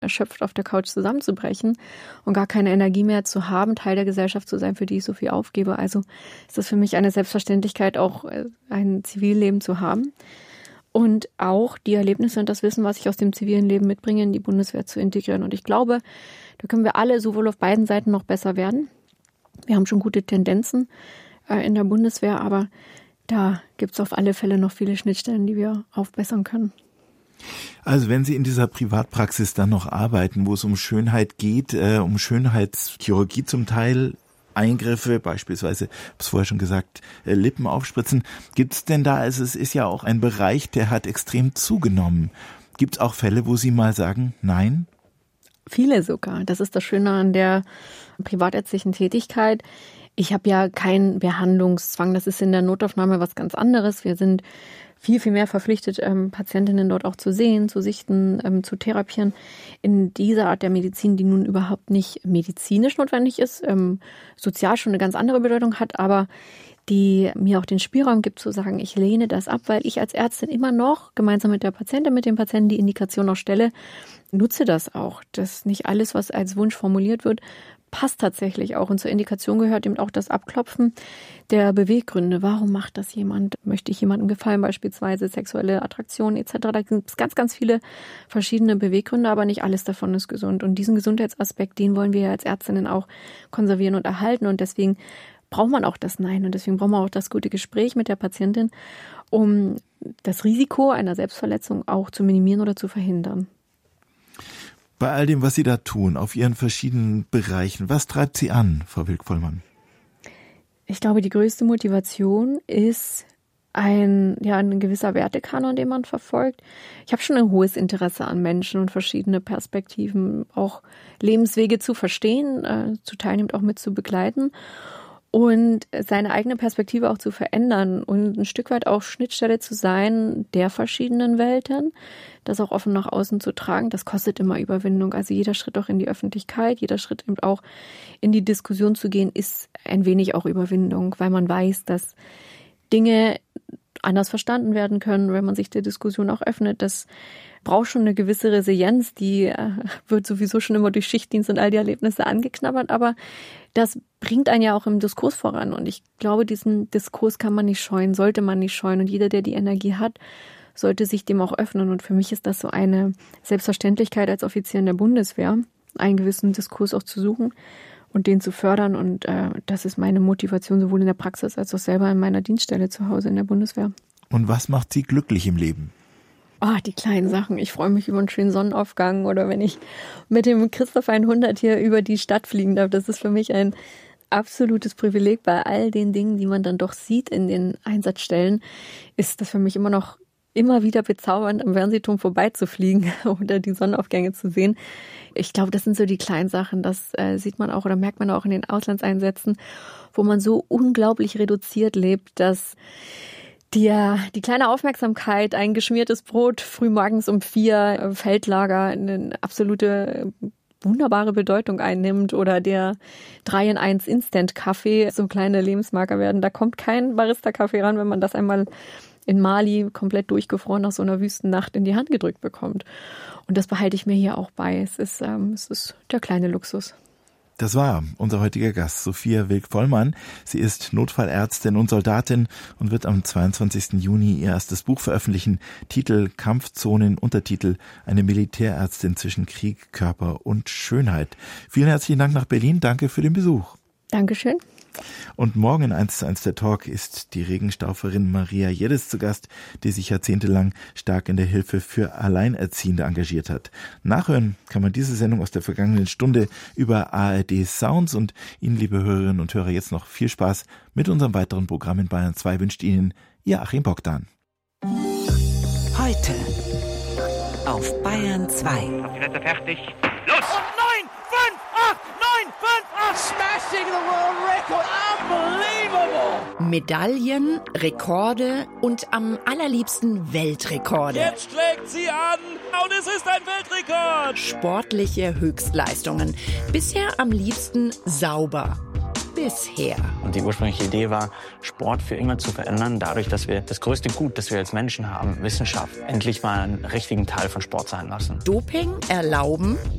erschöpft auf der Couch zusammenzubrechen und gar keine Energie mehr zu haben, Teil der Gesellschaft zu sein, für die ich so viel aufgebe. Also ist das für mich eine Selbstverständlichkeit, auch ein Zivilleben zu haben. Und auch die Erlebnisse und das Wissen, was ich aus dem zivilen Leben mitbringe, in die Bundeswehr zu integrieren. Und ich glaube, da können wir alle sowohl auf beiden Seiten noch besser werden. Wir haben schon gute Tendenzen in der Bundeswehr, aber da gibt es auf alle Fälle noch viele Schnittstellen, die wir aufbessern können. Also wenn Sie in dieser Privatpraxis dann noch arbeiten, wo es um Schönheit geht, um Schönheitschirurgie zum Teil, Eingriffe, beispielsweise, ich habe es vorher schon gesagt, Lippen aufspritzen, gibt es denn da, also es ist ja auch ein Bereich, der hat extrem zugenommen. Gibt es auch Fälle, wo Sie mal sagen, nein? Viele sogar. Das ist das Schöne an der privatärztlichen Tätigkeit. Ich habe ja keinen Behandlungszwang. Das ist in der Notaufnahme was ganz anderes. Wir sind viel, viel mehr verpflichtet, Patientinnen dort auch zu sehen, zu sichten, zu therapieren. In dieser Art der Medizin, die nun überhaupt nicht medizinisch notwendig ist, sozial schon eine ganz andere Bedeutung hat, aber die mir auch den Spielraum gibt zu sagen, ich lehne das ab, weil ich als Ärztin immer noch gemeinsam mit der Patientin, mit dem Patienten die Indikation auch stelle, nutze das auch. Dass nicht alles, was als Wunsch formuliert wird, passt tatsächlich auch. Und zur Indikation gehört eben auch das Abklopfen der Beweggründe. Warum macht das jemand? Möchte ich jemandem gefallen, beispielsweise sexuelle Attraktion etc.? Da gibt es ganz, ganz viele verschiedene Beweggründe, aber nicht alles davon ist gesund. Und diesen Gesundheitsaspekt, den wollen wir ja als Ärztinnen auch konservieren und erhalten. Und deswegen braucht man auch das Nein. Und deswegen braucht man auch das gute Gespräch mit der Patientin, um das Risiko einer Selbstverletzung auch zu minimieren oder zu verhindern. Bei all dem, was Sie da tun, auf Ihren verschiedenen Bereichen, was treibt Sie an, Frau Wilk-Vollmann? Ich glaube, die größte Motivation ist ein gewisser Wertekanon, den man verfolgt. Ich habe schon ein hohes Interesse an Menschen und verschiedene Perspektiven, auch Lebenswege zu verstehen, zu teilen und auch mit zu begleiten. Und seine eigene Perspektive auch zu verändern und ein Stück weit auch Schnittstelle zu sein der verschiedenen Welten, das auch offen nach außen zu tragen, das kostet immer Überwindung. Also jeder Schritt auch in die Öffentlichkeit, jeder Schritt eben auch in die Diskussion zu gehen, ist ein wenig auch Überwindung, weil man weiß, dass Dinge anders verstanden werden können, wenn man sich der Diskussion auch öffnet. Das braucht schon eine gewisse Resilienz, die wird sowieso schon immer durch Schichtdienst und all die Erlebnisse angeknabbert, aber das bringt einen ja auch im Diskurs voran und ich glaube, diesen Diskurs kann man nicht scheuen, sollte man nicht scheuen und jeder, der die Energie hat, sollte sich dem auch öffnen und für mich ist das so eine Selbstverständlichkeit als Offizier in der Bundeswehr, einen gewissen Diskurs auch zu suchen und den zu fördern und das ist meine Motivation sowohl in der Praxis als auch selber in meiner Dienststelle zu Hause in der Bundeswehr. Und was macht Sie glücklich im Leben? Die kleinen Sachen. Ich freue mich über einen schönen Sonnenaufgang oder wenn ich mit dem Christopher 100 hier über die Stadt fliegen darf. Das ist für mich ein absolutes Privileg. Bei all den Dingen, die man dann doch sieht in den Einsatzstellen, ist das für mich immer wieder bezaubernd, am Fernsehturm vorbeizufliegen oder die Sonnenaufgänge zu sehen. Ich glaube, das sind so die kleinen Sachen. Das sieht man auch oder merkt man auch in den Auslandseinsätzen, wo man so unglaublich reduziert lebt, dass die kleine Aufmerksamkeit, ein geschmiertes Brot frühmorgens um 4, Feldlager, eine absolute wunderbare Bedeutung einnimmt oder der 3-in-1 Instant-Kaffee so kleine Lebensmarker werden. Da kommt kein Barista-Kaffee ran, wenn man das einmal in Mali komplett durchgefroren nach so einer Wüstennacht in die Hand gedrückt bekommt. Und das behalte ich mir hier auch bei. Es ist der kleine Luxus. Das war unser heutiger Gast, Sophia Wilk-Vollmann. Sie ist Notfallärztin und Soldatin und wird am 22. Juni ihr erstes Buch veröffentlichen. Titel Kampfzonen, Untertitel Eine Militärärztin zwischen Krieg, Körper und Schönheit. Vielen herzlichen Dank nach Berlin. Danke für den Besuch. Dankeschön. Und morgen in 1:1 der Talk ist die Regenstauferin Maria Jeddes zu Gast, die sich jahrzehntelang stark in der Hilfe für Alleinerziehende engagiert hat. Nachhören kann man diese Sendung aus der vergangenen Stunde über ARD Sounds und Ihnen, liebe Hörerinnen und Hörer, jetzt noch viel Spaß mit unserem weiteren Programm in Bayern 2 wünscht Ihnen Ihr Achim Bogdan. Heute auf Bayern 2. Plätze fertig. Los! Und 9, 5, 8, 9, 5, 8. Smashing the world record. Unbelievable. Medaillen, Rekorde und am allerliebsten Weltrekorde. Jetzt schlägt sie an und es ist ein Weltrekord. Sportliche Höchstleistungen. Bisher am liebsten sauber. Bisher. Und die ursprüngliche Idee war, Sport für immer zu verändern, dadurch, dass wir das größte Gut, das wir als Menschen haben, Wissenschaft, endlich mal einen richtigen Teil von Sport sein lassen. Doping erlauben